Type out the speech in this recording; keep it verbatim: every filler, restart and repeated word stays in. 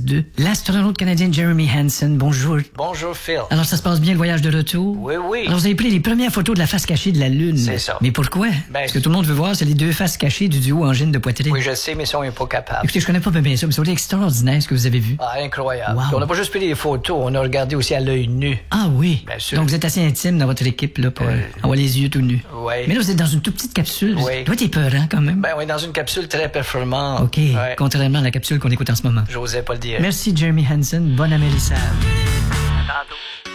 de l'astronaute canadien Jeremy Hansen. Bonjour. Bonjour, Phil. Alors, ça se passe bien le voyage de retour? Oui, oui. Alors, vous avez pris les premières photos de la face cachée de la Lune. C'est ça. Mais pourquoi? Ben, Parce que tout le monde veut voir, c'est les deux faces cachées du duo Angine de Poitrine. Oui, je sais, mais ça, on n'est pas capable. Écoutez, je connais pas bien ça, mais c'est extraordinaire ce que vous avez vu. Ah, incroyable. Wow. Puis on n'a pas juste pris des photos, on a regardé aussi à l'œil nu. Ah oui. Bien sûr. Donc, vous êtes assez intime dans votre équipe, là, pour Euh, euh, avoir les yeux tout nus. Oui. Mais là, vous êtes dans une toute petite capsule. Oui. Toi, t'es peurant, quand même. Ben, on est dans une capsule très performante. OK. Ouais. Contrairement à la capsule qu'on écoute en ce moment. J'osais pas le dire. Merci, Jeremy Hansen. Bon amérissage. À tantôt.